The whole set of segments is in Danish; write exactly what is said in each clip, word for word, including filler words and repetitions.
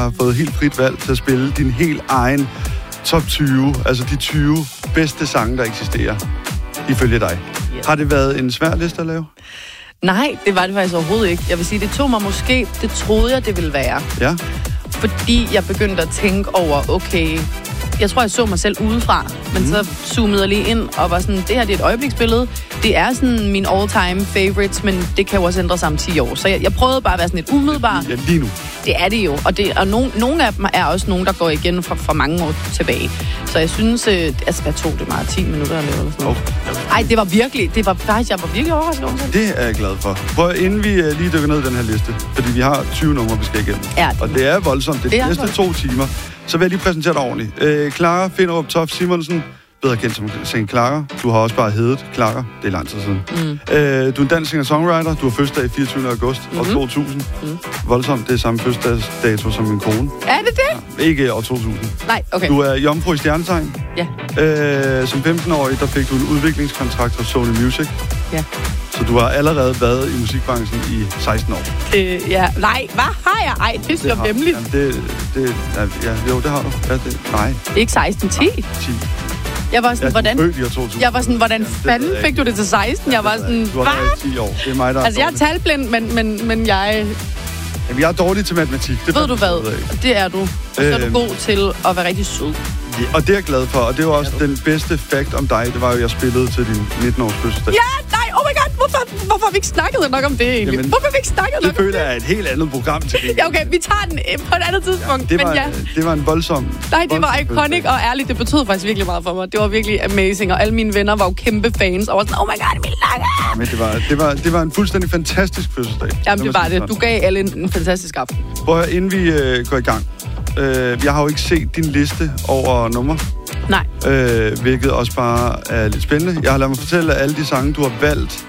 har fået helt frit valg til at spille din helt egen top tyve, altså de tyve bedste sange, der eksisterer, ifølge dig. Yeah. Har det været en svær liste at lave? Nej, det var det faktisk overhovedet ikke. Jeg vil sige, det tog mig måske, det troede jeg, det ville være. Ja. Fordi jeg begyndte at tænke over, okay, jeg tror, jeg så mig selv udefra, men mm. så zoomede jeg lige ind og var sådan, det her det er et øjebliksbillede. Det er sådan min all-time favorites, men det kan jo også ændre sig om ti år. Så jeg, jeg prøvede bare at være sådan lidt umiddelbar. Ja, lige nu. Det er det jo, og, det, og no, nogle af dem er også nogen, der går igen fra, fra mange år tilbage. Så jeg synes, øh, altså hvad tog det meget? ti minutter at lave eller sådan noget? Okay. Ej, det var virkelig, det var faktisk, jeg var virkelig overrasket over det. Det er jeg glad for. Prøv, inden vi uh, lige dykker ned i den her liste, fordi vi har tyve numre, vi skal igennem. Ja, det, og det er voldsomt. Det, det er de næste to timer. Så vil jeg lige præsentere dig ordentligt. Øh, Clara Finderup Toft Simonsen, bedre kendt som Saint Clara. Du har også bare heddet Clara. Det er lang tid siden. Mm. Øh, du er en dansk singer-songwriter. Du har fødselsdag fireogtyvende august mm-hmm. år to tusind. Mm. Voldsomt. Det er samme fødselsdagsdato som min kone. Er det det? Ja, ikke år to tusind. Nej, okay. Du er jomfru i stjernetegn. Ja. Øh, som femten-årig, der fik du en udviklingskontrakt hos Sony Music. Ja. Så du har allerede været i musikbranchen i seksten år. Øh, ja. Nej, hvad har jeg? Ej, det er så vemmeligt. Det, det, ja, jo, det har du. Ja, det, nej. Ikke seksten, ti? ti. Jeg var sådan, ja, hvordan... Født i år to tusind. Jeg var sådan, hvordan ja, fanden fik du det til seksten? Ja, jeg var sådan, du har været ti år. Det er mig, der altså, jeg er talblind, men, men, men jeg... Jamen, jeg er dårlig til matematik. Det ved du hvad? Det er du. Og så er du øhm. god til at være rigtig sød. Ja, og det er jeg glad for. Og det var også ja, den bedste fact om dig. Det var jo, jeg spillede til din nitten-års fødselsdag. Ja, nej, oh my god. Hvorfor, hvorfor har vi ikke snakket nok om det egentlig? Jamen, hvorfor har vi ikke snakket nok om det? Det føler jeg er et helt andet program til det. Ja, okay, vi tager den på et andet tidspunkt. Ja, det, var, men ja. det var en voldsom... Nej, det var iconic, og ærligt, det betød faktisk virkelig meget for mig. Det var virkelig amazing, og alle mine venner var jo kæmpe fans. Og var sådan, oh my god, min lange! Ja, men det var, det, var, det var en fuldstændig fantastisk fødselsdag. Jamen, det var det. Du gav alle en, en fantastisk aften. Prøv at høre, inden vi øh, går i gang. Øh, jeg har jo ikke set din liste over numre. Nej. Øh, hvilket også bare er lidt spændende. Jeg har ladet mig fortælle, at alle de sange, du har valgt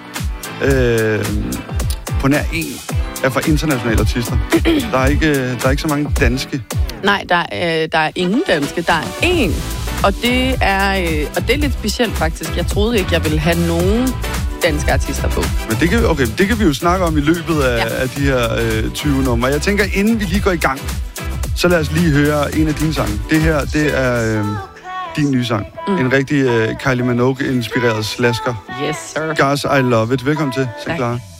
øh, på nær en, er fra internationale artister. Der er ikke, der er ikke så mange danske. Nej, der er, der er ingen danske. Der er én. Og det er, øh, og det er lidt specielt faktisk. Jeg troede ikke, jeg ville have nogen danske artister på. Men det kan, okay, det kan vi jo snakke om i løbet af, ja. af de her øh, tyve numre. Jeg tænker, inden vi lige går i gang, så lad os lige høre en af dine sange. Det her, det er øh, din nye sang. Mm. En rigtig øh, Kylie Minogue-inspireret slasker. Yes, sir. Guys, I Love It. Velkommen til, Saint Clara.